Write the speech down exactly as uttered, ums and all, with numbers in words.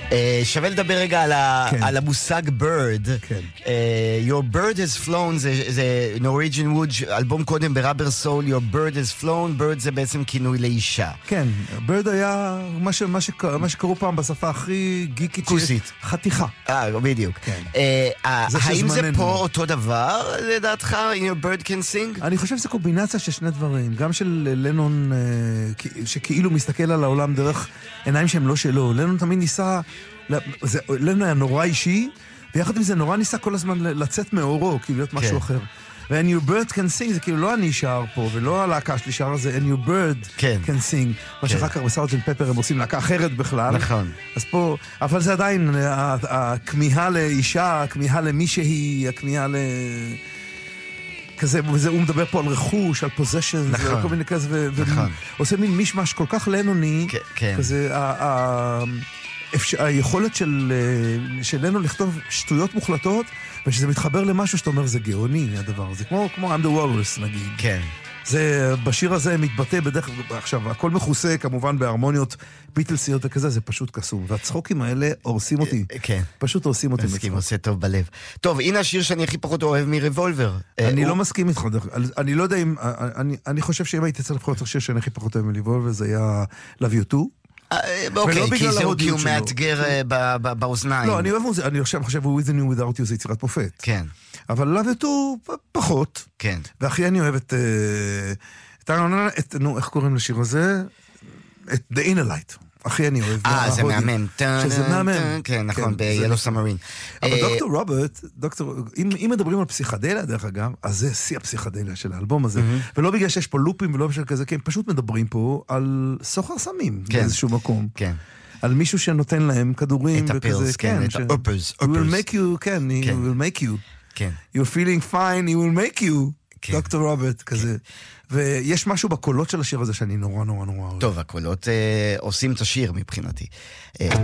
שווה לדבר רגע על המושג bird. Your bird has flown זה Norwegian Wood, אלבום קודם בראבר סול, Your bird has flown, bird זה בעצם כינוי לאישה. כן, bird היה מה שקראו פעם בשפה הכי גיקית. כוסית. חתיכה. אה, בדיוק. האם זה פה אותו דבר לדעתך, Your bird can sing? אני חושב שזה קומבינציה של שני דברים, גם של לנון שכאילו מסתכל על העולם דרך עיניים שהם לא שלו. לנון תמיד ניסה, לנון היה נורא אישי, ויחד עם זה נורא ניסה כל הזמן לצאת מאורו, כאילו להיות משהו אחר. ו-And your bird can sing, זה כאילו לא אני שר פה, ולא הלהקה שלי שר הזה, And your bird can sing. מה שאחר כך בסארג'נט פפר הם עושים להקה אחרת בכלל. נכון. אז פה, אבל זה עדיין, הכמיהה לאישה, הכמיהה למישהי, הכמיהה ל... כזה, וזה, הוא מדבר פה על רכוש, על פוזיישן, נכון. כל מיני כזה, נכון. ועושה מין מישמש כל כך לנוני, כן. כזה, היכולת של, של לנון לכתוב שטויות מוחלטות, ושזה מתחבר למשהו שאתה אומר, זה גאוני, הדבר הזה, כמו, כמו I'm the Walrus, נגיד. כן. זה, בשיר הזה מתבטא בדרך, עכשיו, הכל מכוסה, כמובן, בהרמוניות ביטלסיות וכזה, זה פשוט קסום. והצחוקים האלה הורסים אותי. כן. פשוט הורסים אותי. מסכים, עושה טוב בלב. טוב, הנה השיר שאני הכי פחות אוהב מריבולבר. אני לא מסכים איתך, אני לא יודע אם, אני חושב שאם הייתי צריך לבחור את השיר שאני הכי פחות אוהב מריבולבר, זה היה Love You Too. אוקיי, כי הוא מאתגר באוזניים. לא, אני אוהב מוזיקה, אני חושב With and You Without You זה יצירת מופת. כן. אבל Love You Too פחות. כן. והכי אני אוהב את, נו, איך קוראים לשיר הזה? את The Inner Light. הכי אני אוהב. אה, זה מהמם. שזה מהמם. כן, נכון, ב-Yellow Submarine. אבל דוקטור רוברט, דוקטור, אם מדברים על פסיכדליה, דרך אגב, אז זה שיא הפסיכדליה של האלבום הזה. ולא בגלל שיש פה לופים ולא בשביל כזה, כי הם פשוט מדברים פה על סוחר סמים באיזשהו מקום. כן. על מישהו שנותן להם כדורים. את הפילס, כן, את האופרס. He will make you, כן, he will make you. כן. You're feeling fine, he will make you. דוקטור רוברט, כזה. ויש משהו בקולות של השיר הזה שאני נורא נורא נורא אוהב. טוב, הקולות עושים את השיר מבחינתי.